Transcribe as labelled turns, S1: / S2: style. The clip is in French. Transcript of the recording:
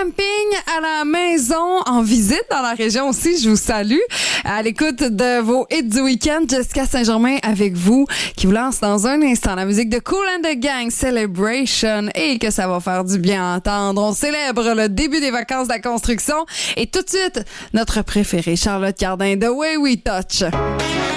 S1: camping à la maison, en visite dans la région aussi, je vous salue. À l'écoute de vos hits du week-end, Jessica Saint-Germain avec vous, qui vous lance dans un instant la musique de Kool and the Gang, Celebration, et que ça va faire du bien à entendre. On célèbre le début des vacances de la construction et tout de suite, notre préféré, Charlotte Cardin, The Way We Touch.